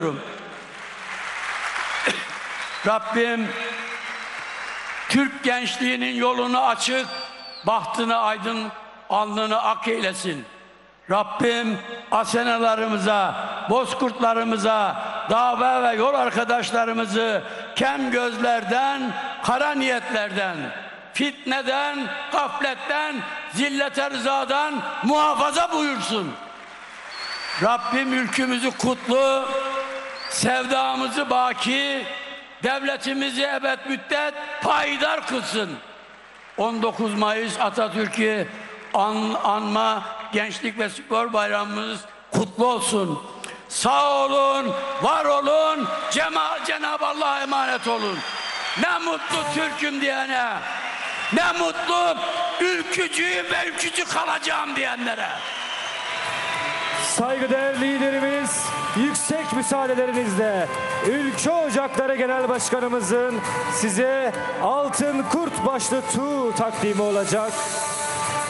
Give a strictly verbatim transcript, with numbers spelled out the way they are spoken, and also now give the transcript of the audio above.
Rabbim Türk gençliğinin yolunu açık, bahtını aydın, alnını ak eylesin. Rabbim asenalarımıza, bozkurtlarımıza, dava ve yol arkadaşlarımızı kem gözlerden, kara niyetlerden, fitneden, gafletten, zillete rızadan muhafaza buyursun. Rabbim ülkümüzü kutlu, sevdamızı baki, devletimizi ebed müddet payidar kılsın. on dokuz Mayıs Atatürk'ü an, anma Gençlik ve Spor Bayramımız kutlu olsun. Sağ olun, var olun, Cenab-ı Allah'a emanet olun. Ne mutlu Türk'üm diyene, ne mutlu ülkücüyüm ve ülkücü kalacağım diyenlere. Saygıdeğer liderimiz, yüksek müsaadelerinizle Ülke Ocakları Genel Başkanımızın size altın kurt başlı tuğ takdimi olacak.